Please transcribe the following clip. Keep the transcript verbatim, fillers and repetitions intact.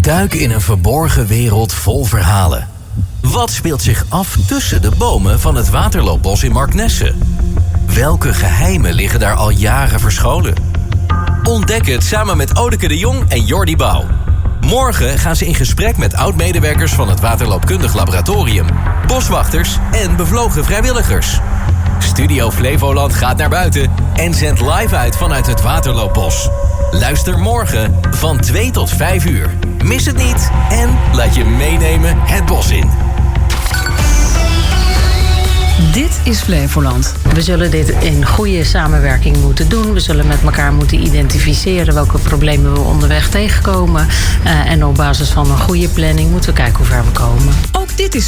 Duik in een verborgen wereld vol verhalen. Wat speelt zich af tussen de bomen van het Waterloopbos in Marknesse? Welke geheimen liggen daar al jaren verscholen? Ontdek het samen met Odeke de Jong en Jordi Bouw. Morgen gaan ze in gesprek met oud-medewerkers van het Waterloopkundig Laboratorium, boswachters en bevlogen vrijwilligers. Studio Flevoland gaat naar buiten en zendt live uit vanuit het Waterloopbos. Luister morgen van twee tot vijf uur. Mis het niet en laat je meenemen het bos in. Dit is Flevoland. We zullen dit in goede samenwerking moeten doen. We zullen met elkaar moeten identificeren welke problemen we onderweg tegenkomen. Uh, en op basis van een goede planning moeten we kijken hoe ver we komen. Ook dit is